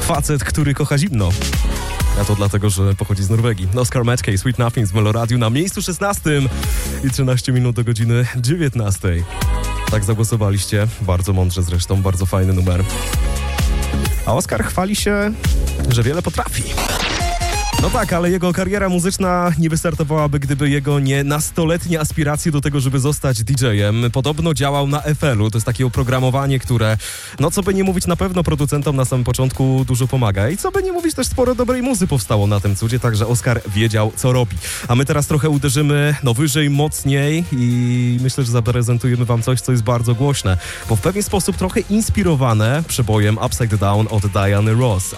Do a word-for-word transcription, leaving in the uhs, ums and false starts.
Facet, który kocha zimno. A to dlatego, że pochodzi z Norwegii. Oscar Mackey, Sweet Nothing z Meloradiu na miejscu szesnastym i trzynaście minut do godziny dziewiętnastej. Tak zagłosowaliście, bardzo mądrze zresztą, bardzo fajny numer. A Oscar chwali się, że wiele potrafi. No tak, ale jego kariera muzyczna nie wystartowałaby, gdyby jego nie nastoletnie aspiracje do tego, żeby zostać didżejem. Podobno działał na F L u, to jest takie oprogramowanie, które, no co by nie mówić, na pewno producentom na samym początku dużo pomaga. I co by nie mówić, też sporo dobrej muzy powstało na tym cudzie, także Oscar wiedział, co robi. A my teraz trochę uderzymy, no wyżej, mocniej i myślę, że zaprezentujemy wam coś, co jest bardzo głośne, bo w pewien sposób trochę inspirowane przebojem Upside Down od Diany Ross.